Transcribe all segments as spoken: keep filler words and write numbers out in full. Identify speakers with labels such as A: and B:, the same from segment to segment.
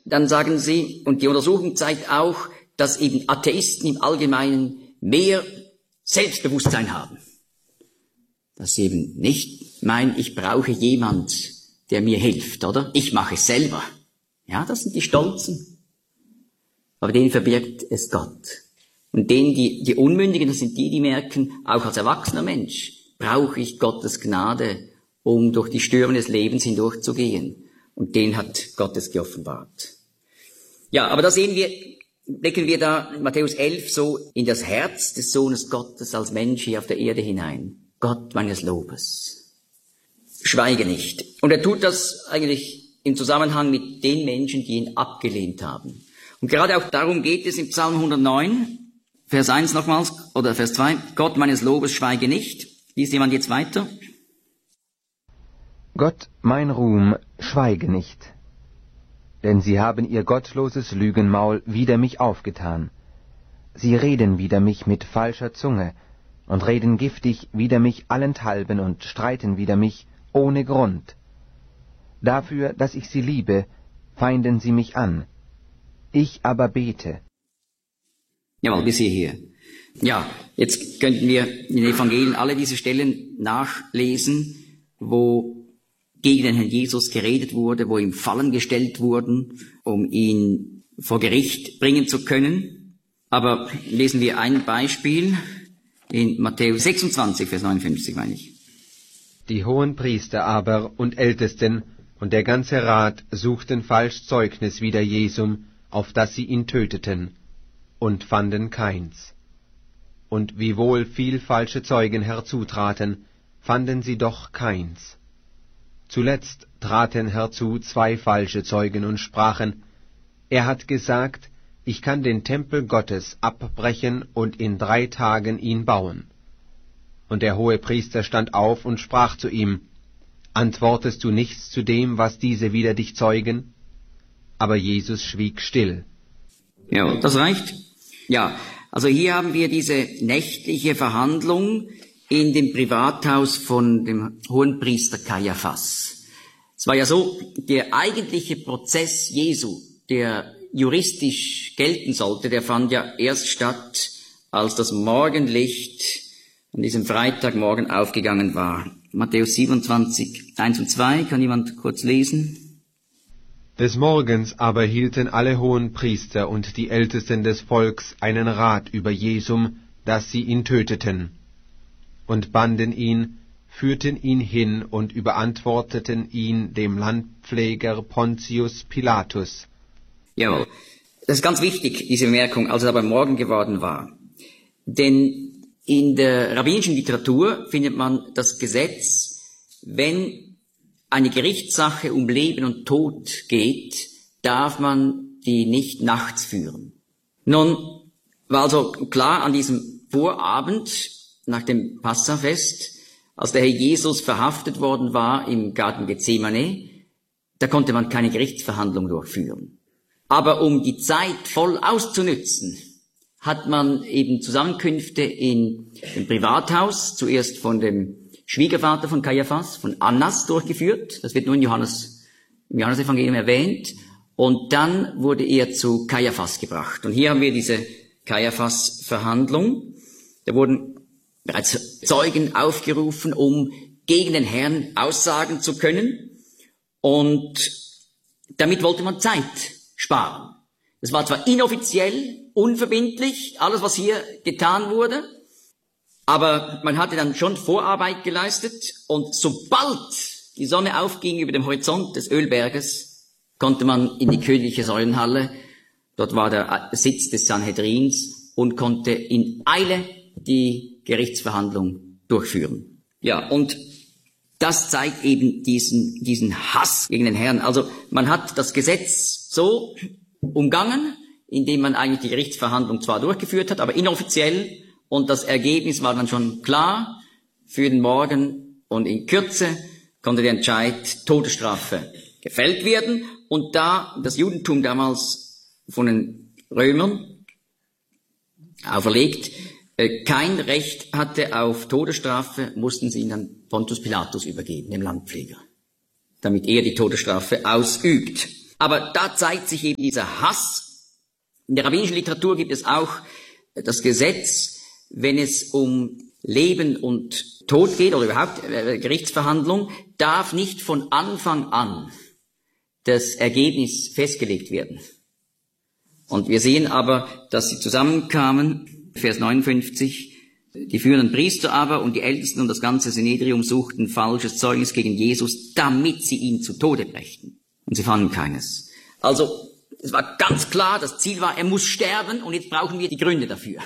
A: dann sagen sie, und die Untersuchung zeigt auch, dass eben Atheisten im Allgemeinen mehr Selbstbewusstsein haben. Dass sie eben nicht meinen, ich brauche jemand, der mir hilft, oder? Ich mache es selber. Ja, das sind die Stolzen. Aber denen verbirgt es Gott. Und denen, die, die Unmündigen, das sind die, die merken, auch als erwachsener Mensch brauche ich Gottes Gnade, um durch die Stürme des Lebens hindurchzugehen. Und den hat Gott es geoffenbart. Ja, aber da sehen wir, blicken wir da in Matthäus elf so in das Herz des Sohnes Gottes als Mensch hier auf der Erde hinein. Gott meines Lobes. Schweige nicht. Und er tut das eigentlich im Zusammenhang mit den Menschen, die ihn abgelehnt haben. Und gerade auch darum geht es im Psalm hundertneun, Vers eins nochmals, oder Vers zwei. Gott meines Lobes, schweige nicht. Liest jemand jetzt weiter?
B: Gott, mein Ruhm, schweige nicht. Denn sie haben ihr gottloses Lügenmaul wider mich aufgetan. Sie reden wider mich mit falscher Zunge und reden giftig wider mich allenthalben und streiten wider mich ohne Grund. Dafür, dass ich sie liebe, feinden sie mich an. Ich aber bete.
A: Jawohl, bis hierher. Ja, jetzt könnten wir in den Evangelien alle diese Stellen nachlesen, wo gegen den Herrn Jesus geredet wurde, wo ihm Fallen gestellt wurden, um ihn vor Gericht bringen zu können. Aber lesen wir ein Beispiel in Matthäus sechsundzwanzig, Vers neunundfünfzig, meine ich.
B: Die Hohenpriester aber und Ältesten und der ganze Rat suchten falsch Zeugnis wider Jesum, auf dass sie ihn töteten, und fanden keins. Und wiewohl viel falsche Zeugen herzutraten, fanden sie doch keins. Zuletzt traten herzu zwei falsche Zeugen und sprachen, er hat gesagt, ich kann den Tempel Gottes abbrechen und in drei Tagen ihn bauen. Und der Hohepriester stand auf und sprach zu ihm, antwortest du nichts zu dem, was diese wider dich zeugen? Aber Jesus schwieg still.
A: Ja, das reicht. Ja, also hier haben wir diese nächtliche Verhandlung in dem Privathaus von dem Hohenpriester Kaiaphas. Es war ja so, der eigentliche Prozess Jesu, der juristisch gelten sollte, der fand ja erst statt, als das Morgenlicht an diesem Freitagmorgen aufgegangen war. Matthäus siebenundzwanzig, eins und zwei, kann jemand kurz lesen?
B: Des Morgens aber hielten alle Hohenpriester und die Ältesten des Volks einen Rat über Jesum, dass sie ihn töteten, und banden ihn, führten ihn hin und überantworteten ihn dem Landpfleger Pontius Pilatus.
A: Jawohl, das ist ganz wichtig, diese Bemerkung, als er aber Morgen geworden war. Denn in der rabbinischen Literatur findet man das Gesetz, wenn eine Gerichtssache um Leben und Tod geht, darf man die nicht nachts führen. Nun war also klar an diesem Vorabend nach dem Passafest, als der Herr Jesus verhaftet worden war im Garten Gethsemane, da konnte man keine Gerichtsverhandlung durchführen. Aber um die Zeit voll auszunützen, hat man eben Zusammenkünfte in dem Privathaus, zuerst von dem Schwiegervater von Kaiaphas, von Annas, durchgeführt. Das wird nur in Johannes, im Johannesevangelium erwähnt. Und dann wurde er zu Kaiaphas gebracht. Und hier haben wir diese Kaiaphas-Verhandlung. Da wurden bereits Zeugen aufgerufen, um gegen den Herrn aussagen zu können. Und damit wollte man Zeit sparen. Das war zwar inoffiziell, unverbindlich, alles, was hier getan wurde, aber man hatte dann schon Vorarbeit geleistet und sobald die Sonne aufging über dem Horizont des Ölberges, konnte man in die königliche Säulenhalle, dort war der Sitz des Sanhedrins, und konnte in Eile die Gerichtsverhandlung durchführen. Ja, und das zeigt eben diesen, diesen Hass gegen den Herrn. Also man hat das Gesetz so umgangen, indem man eigentlich die Gerichtsverhandlung zwar durchgeführt hat, aber inoffiziell, und das Ergebnis war dann schon klar für den Morgen, und in Kürze konnte der Entscheid Todesstrafe gefällt werden. Und da das Judentum damals von den Römern auferlegt äh, kein Recht hatte auf Todesstrafe, mussten sie ihn dann Pontius Pilatus übergeben, dem Landpfleger, damit er die Todesstrafe ausübt. Aber da zeigt sich eben dieser Hass. In der rabbinischen Literatur gibt es auch das Gesetz, wenn es um Leben und Tod geht oder überhaupt äh, Gerichtsverhandlung, darf nicht von Anfang an das Ergebnis festgelegt werden. Und wir sehen aber, dass sie zusammenkamen, Vers neunundfünfzig, die führenden Priester aber und die Ältesten und das ganze Synedrium suchten falsches Zeugnis gegen Jesus, damit sie ihn zu Tode brächten. Und sie fanden keines. Also, es war ganz klar, das Ziel war, er muss sterben und jetzt brauchen wir die Gründe dafür.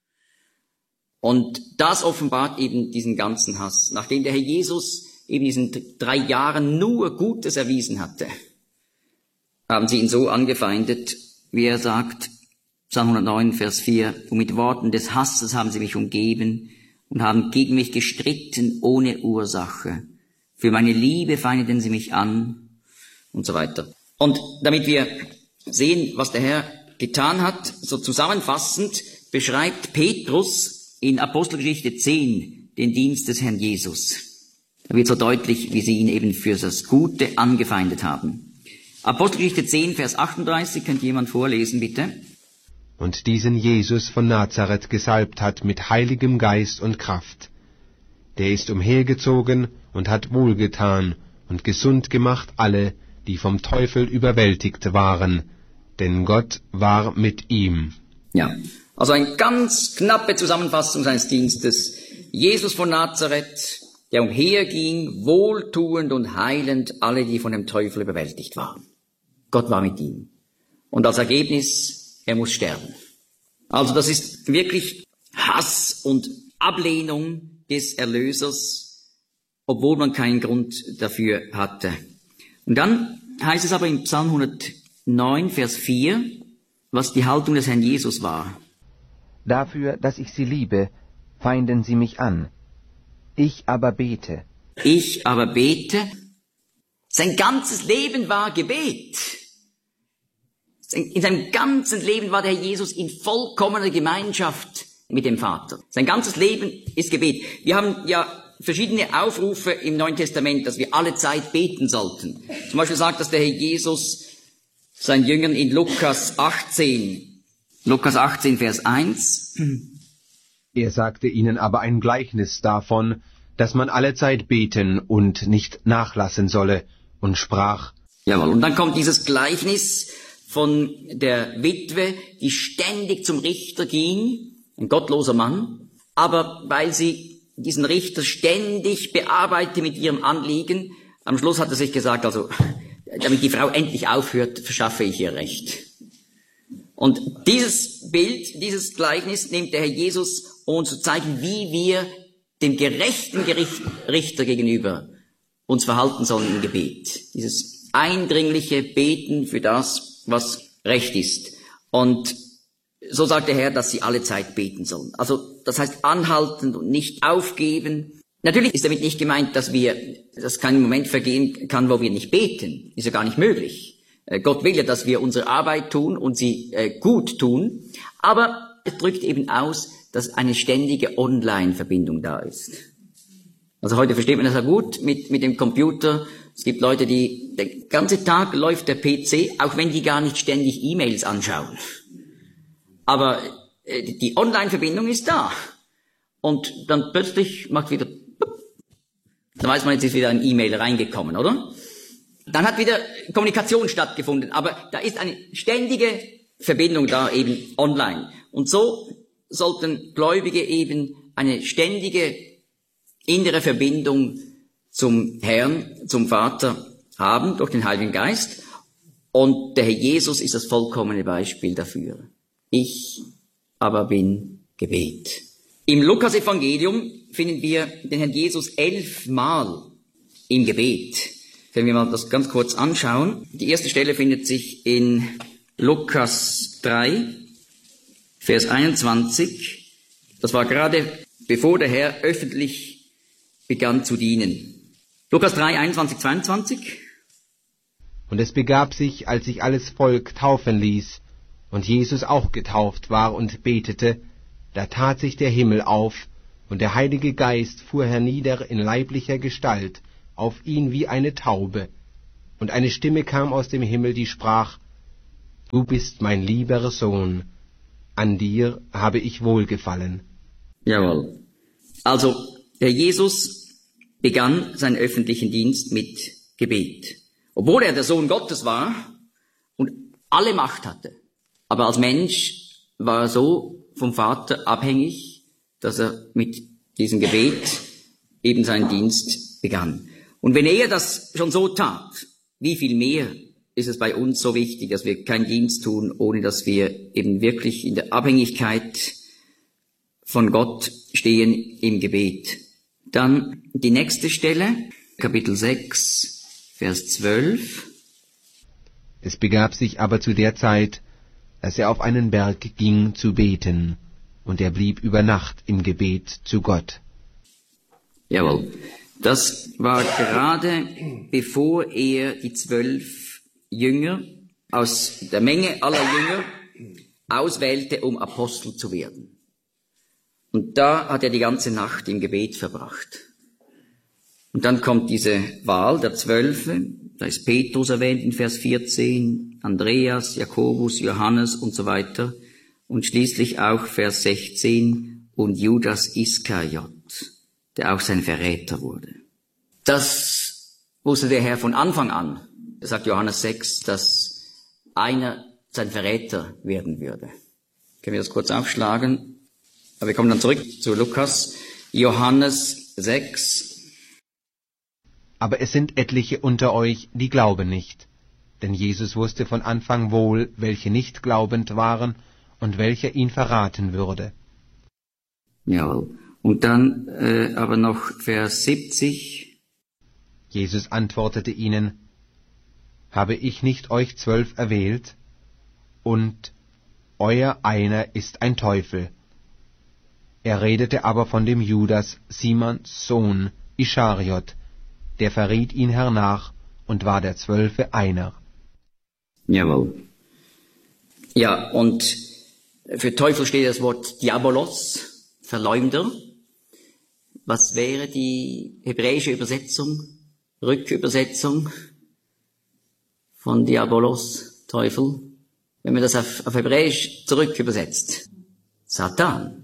A: Und das offenbart eben diesen ganzen Hass. Nachdem der Herr Jesus eben diesen drei Jahren nur Gutes erwiesen hatte, haben sie ihn so angefeindet, wie er sagt, Psalm hundertneun, Vers vier, und mit Worten des Hasses haben sie mich umgeben und haben gegen mich gestritten ohne Ursache. Für meine Liebe feindeten sie mich an und so weiter. Und damit wir sehen, was der Herr getan hat, so zusammenfassend beschreibt Petrus in Apostelgeschichte zehn den Dienst des Herrn Jesus. Da wird so deutlich, wie sie ihn eben für das Gute angefeindet haben. Apostelgeschichte zehn, Vers achtunddreißig, könnte jemand vorlesen, bitte?
B: Und diesen Jesus von Nazareth gesalbt hat mit heiligem Geist und Kraft. Der ist umhergezogen und hat wohlgetan und gesund gemacht alle, die vom Teufel überwältigt waren, denn Gott war mit ihm.
A: Ja, also eine ganz knappe Zusammenfassung seines Dienstes. Jesus von Nazareth, der umherging, wohltuend und heilend alle, die von dem Teufel überwältigt waren. Gott war mit ihm. Und als Ergebnis, er muss sterben. Also das ist wirklich Hass und Ablehnung des Erlösers, obwohl man keinen Grund dafür hatte. Und dann heißt es aber im Psalm hundertneun, Vers vier, was die Haltung des Herrn Jesus war.
C: Dafür, dass ich sie liebe, feinden sie mich an. Ich aber bete.
A: Ich aber bete. Sein ganzes Leben war Gebet. In seinem ganzen Leben war der Herr Jesus in vollkommener Gemeinschaft mit dem Vater. Sein ganzes Leben ist Gebet. Wir haben ja verschiedene Aufrufe im Neuen Testament, dass wir alle Zeit beten sollten. Zum Beispiel sagt das der Herr Jesus seinen Jüngern in Lukas achtzehn. Lukas achtzehn, Vers eins.
B: Er sagte ihnen aber ein Gleichnis davon, dass man alle Zeit beten und nicht nachlassen solle, und sprach.
A: Jawohl, und dann kommt dieses Gleichnis von der Witwe, die ständig zum Richter ging, ein gottloser Mann, aber weil sie diesen Richter ständig bearbeitete mit ihrem Anliegen, am Schluss hat er sich gesagt, also, damit die Frau endlich aufhört, verschaffe ich ihr Recht. Und dieses Bild, dieses Gleichnis nimmt der Herr Jesus, um uns zu zeigen, wie wir dem gerechten Gericht, Richter gegenüber uns verhalten sollen im Gebet. Dieses eindringliche Beten für das, was recht ist. Und so sagt der Herr, dass sie alle Zeit beten sollen. Also das heißt anhalten und nicht aufgeben. Natürlich ist damit nicht gemeint, dass wir, dass kein Moment vergehen kann, wo wir nicht beten. Ist ja gar nicht möglich. Gott will ja, dass wir unsere Arbeit tun und sie äh, gut tun. Aber es drückt eben aus, dass eine ständige Online-Verbindung da ist. Also heute versteht man das ja gut mit, mit dem Computer. Es gibt Leute, die, der ganze Tag läuft der P C, auch wenn die gar nicht ständig E-Mails anschauen. Aber äh, die Online-Verbindung ist da. Und dann plötzlich macht wieder, dann weiß man, jetzt ist wieder ein E-Mail reingekommen, oder? Dann hat wieder Kommunikation stattgefunden, aber da ist eine ständige Verbindung da eben online. Und so sollten Gläubige eben eine ständige innere Verbindung zum Herrn, zum Vater haben durch den Heiligen Geist. Und der Herr Jesus ist das vollkommene Beispiel dafür. Ich aber bin Gebet. Im Lukas-Evangelium finden wir den Herrn Jesus elfmal im Gebet. Wenn wir mal das ganz kurz anschauen. Die erste Stelle findet sich in Lukas drei, Vers einundzwanzig. Das war gerade bevor der Herr öffentlich begann zu dienen. Lukas drei, einundzwanzig, zweiundzwanzig.
B: Und es begab sich, als sich alles Volk taufen ließ, und Jesus auch getauft war und betete, da tat sich der Himmel auf, und der Heilige Geist fuhr hernieder in leiblicher Gestalt auf ihn wie eine Taube. Und eine Stimme kam aus dem Himmel, die sprach: Du bist mein lieber Sohn, an dir habe ich Wohlgefallen.
A: Jawohl. Also, der Jesus begann seinen öffentlichen Dienst mit Gebet. Obwohl er der Sohn Gottes war und alle Macht hatte. Aber als Mensch war er so vom Vater abhängig, dass er mit diesem Gebet eben seinen Dienst begann. Und wenn er das schon so tat, wie viel mehr ist es bei uns so wichtig, dass wir keinen Dienst tun, ohne dass wir eben wirklich in der Abhängigkeit von Gott stehen im Gebet. Dann die nächste Stelle, Kapitel sechs, Vers zwölf.
B: Es begab sich aber zu der Zeit, dass er auf einen Berg ging zu beten, und er blieb über Nacht im Gebet zu Gott.
A: Jawohl. Das war gerade bevor er die zwölf Jünger aus der Menge aller Jünger auswählte, um Apostel zu werden. Und da hat er die ganze Nacht im Gebet verbracht. Und dann kommt diese Wahl der Zwölfe. Da ist Petrus erwähnt in Vers vierzehn, Andreas, Jakobus, Johannes und so weiter. Und schließlich auch Vers sechzehn und Judas Iskariot, der auch sein Verräter wurde. Das wusste der Herr von Anfang an. Das sagt Johannes sechs, dass einer sein Verräter werden würde. Können wir das kurz aufschlagen? Aber wir kommen dann zurück zu Lukas. Johannes sechs.
B: Aber es sind etliche unter euch, die glauben nicht. Denn Jesus wusste von Anfang wohl, welche nicht glaubend waren und welcher ihn verraten würde.
A: Ja, und dann äh, aber noch Vers siebzig.
B: Jesus antwortete ihnen: Habe ich nicht euch zwölf erwählt? Und euer einer ist ein Teufel. Er redete aber von dem Judas, Simons Sohn, Ischariot, der verriet ihn hernach und war der Zwölfe einer.
A: Jawohl. Ja, und für Teufel steht das Wort Diabolos, Verleumder. Was wäre die hebräische Übersetzung, Rückübersetzung von Diabolos, Teufel? Wenn man das auf, auf Hebräisch zurückübersetzt. Satan.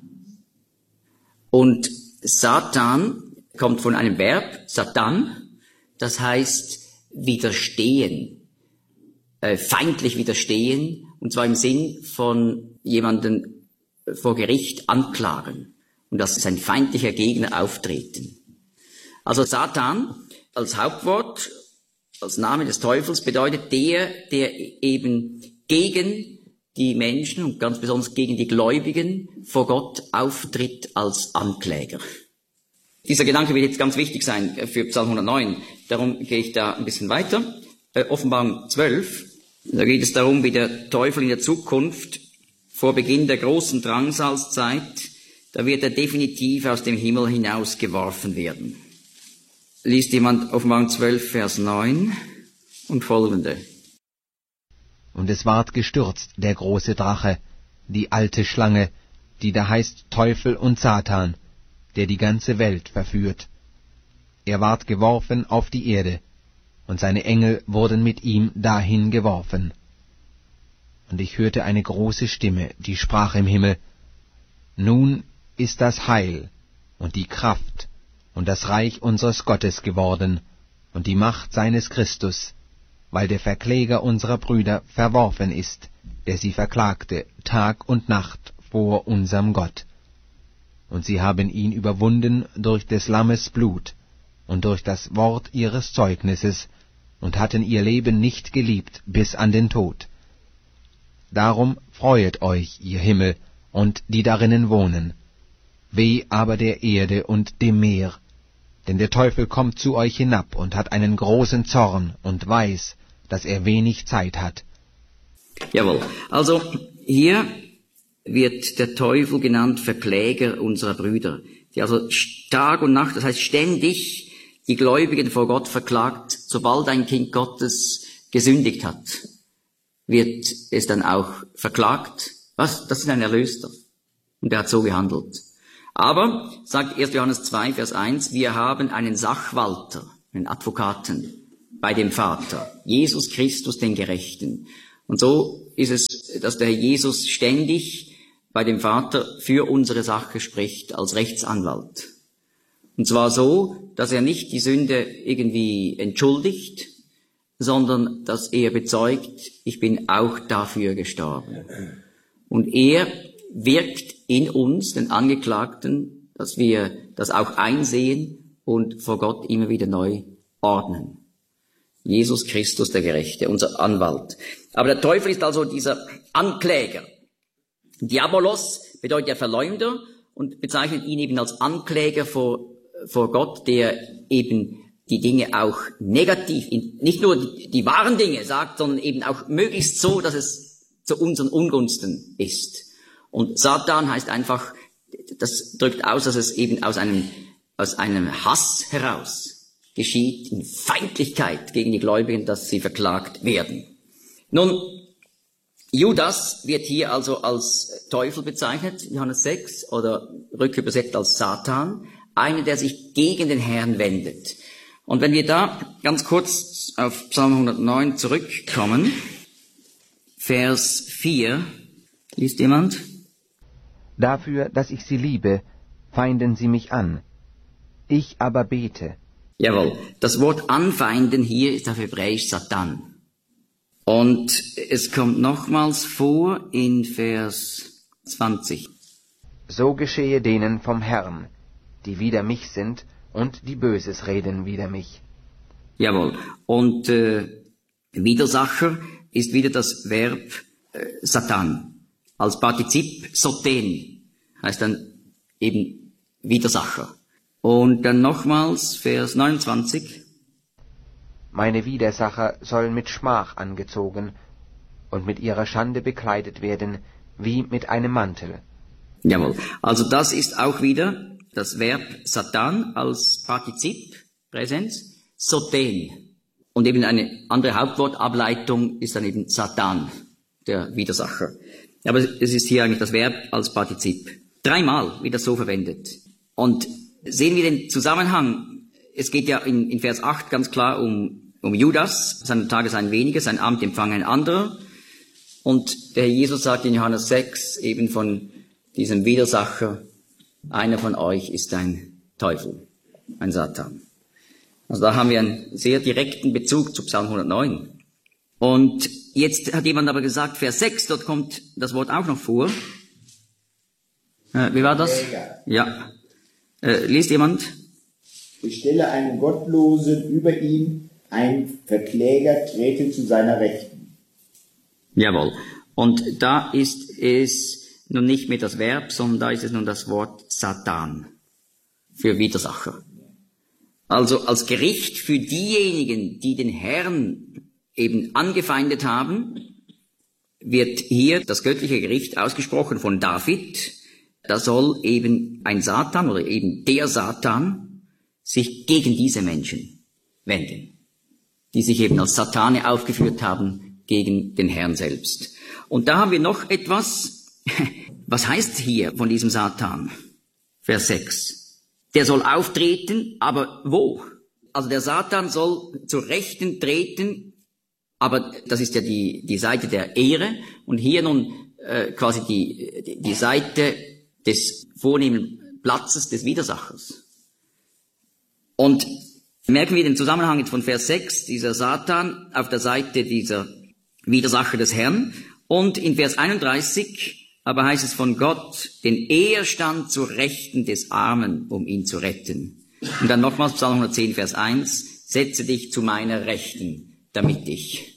A: Und Satan kommt von einem Verb, Satan, das heißt widerstehen, äh, feindlich widerstehen, und zwar im Sinn von jemanden vor Gericht anklagen und dass sein feindlicher Gegner auftreten. Also Satan als Hauptwort, als Name des Teufels bedeutet der, der eben gegen die Menschen und ganz besonders gegen die Gläubigen vor Gott auftritt als Ankläger. Dieser Gedanke wird jetzt ganz wichtig sein für Psalm hundertneun. Darum gehe ich da ein bisschen weiter. Äh, Offenbarung zwölf. Da geht es darum, wie der Teufel in der Zukunft vor Beginn der großen Drangsalzzeit, da wird er definitiv aus dem Himmel hinausgeworfen werden. Liest jemand Offenbarung zwölf, Vers neun und folgende.
B: Und es ward gestürzt, der große Drache, die alte Schlange, die da heißt Teufel und Satan, der die ganze Welt verführt. Er ward geworfen auf die Erde, und seine Engel wurden mit ihm dahin geworfen. Und ich hörte eine große Stimme, die sprach im Himmel: Nun ist das Heil und die Kraft und das Reich unseres Gottes geworden und die Macht seines Christus, weil der Verkläger unserer Brüder verworfen ist, der sie verklagte Tag und Nacht vor unserem Gott. Und sie haben ihn überwunden durch des Lammes Blut und durch das Wort ihres Zeugnisses und hatten ihr Leben nicht geliebt bis an den Tod. Darum freuet euch, ihr Himmel, und die darinnen wohnen. Weh aber der Erde und dem Meer, denn der Teufel kommt zu euch hinab und hat einen großen Zorn und weiß, dass er wenig Zeit hat.
A: Jawohl, also hier wird der Teufel genannt Verkläger unserer Brüder, die also Tag und Nacht, das heißt ständig die Gläubigen vor Gott verklagt, sobald ein Kind Gottes gesündigt hat, wird es dann auch verklagt. Was? Das ist ein Erlöster. Und er hat so gehandelt. Aber, sagt erster Johannes zwei, Vers eins, wir haben einen Sachwalter, einen Advokaten bei dem Vater. Jesus Christus, den Gerechten. Und so ist es, dass der Jesus ständig bei dem Vater für unsere Sache spricht als Rechtsanwalt. Und zwar so, dass er nicht die Sünde irgendwie entschuldigt, sondern dass er bezeugt, ich bin auch dafür gestorben. Und er wirkt in uns, den Angeklagten, dass wir das auch einsehen und vor Gott immer wieder neu ordnen. Jesus Christus, der Gerechte, unser Anwalt. Aber der Teufel ist also dieser Ankläger. Diabolos bedeutet der Verleumder und bezeichnet ihn eben als Ankläger vor, vor Gott, der eben die Dinge auch negativ, nicht nur die, die wahren Dinge sagt, sondern eben auch möglichst so, dass es zu unseren Ungunsten ist. Und Satan heißt einfach, das drückt aus, dass es eben aus einem, aus einem Hass heraus geschieht, in Feindlichkeit gegen die Gläubigen, dass sie verklagt werden. Nun, Judas wird hier also als Teufel bezeichnet, Johannes sechs, oder rückübersetzt als Satan, einer, der sich gegen den Herrn wendet. Und wenn wir da ganz kurz auf Psalm hundertneun zurückkommen, Vers vier, liest jemand?
C: Dafür, dass ich sie liebe, feinden sie mich an. Ich aber bete.
A: Jawohl, das Wort anfeinden hier ist auf Hebräisch Satan. Und es kommt nochmals vor in Vers zwanzig.
C: So geschehe denen vom Herrn, die wider mich sind und die Böses reden wider mich.
A: Jawohl, und äh, Widersacher ist wieder das Verb äh, Satan. Als Partizip Soten heißt dann eben Widersacher. Und dann nochmals Vers neunundzwanzig.
C: Meine Widersacher sollen mit Schmach angezogen und mit ihrer Schande bekleidet werden, wie mit einem Mantel.
A: Jawohl, also das ist auch wieder das Verb Satan als Partizip, Präsens, Soten. Und eben eine andere Hauptwortableitung ist dann eben Satan, der Widersacher. Aber es ist hier eigentlich das Verb als Partizip. Dreimal wird das so verwendet. Und sehen wir den Zusammenhang. Es geht ja in, in Vers acht ganz klar um, um Judas. Seine Tage seien weniger, sein Amt empfange ein anderer. Und der Herr Jesus sagt in Johannes sechs eben von diesem Widersacher, einer von euch ist ein Teufel, ein Satan. Also da haben wir einen sehr direkten Bezug zu Psalm hundertneun. Und jetzt hat jemand aber gesagt, Vers sechs, dort kommt das Wort auch noch vor. Äh, wie war das? Ja. Äh, liest jemand?
D: Ich stelle einen Gottlosen über ihm, ein Verkläger trete zu seiner Rechten.
A: Jawohl. Und da ist es nun nicht mehr das Verb, sondern da ist es nun das Wort Satan für Widersacher. Also als Gericht für diejenigen, die den Herrn eben angefeindet haben, wird hier das göttliche Gericht ausgesprochen von David. Da soll eben ein Satan oder eben der Satan sich gegen diese Menschen wenden, die sich eben als Satane aufgeführt haben gegen den Herrn selbst. Und da haben wir noch etwas. Was heißt hier von diesem Satan? Vers sechs. Der soll auftreten, aber wo? Also der Satan soll zur Rechten treten, aber das ist ja die, die Seite der Ehre. Und hier nun äh, quasi die, die, die Seite des vornehmen Platzes des Widersachers. Und merken wir den Zusammenhang jetzt von Vers sechs, dieser Satan auf der Seite dieser Widersacher des Herrn. Und in Vers einunddreißig aber heißt es von Gott, denn er stand zur Rechten des Armen, um ihn zu retten. Und dann nochmals Psalm hundertzehn, Vers eins, setze dich zu meiner Rechten, damit ich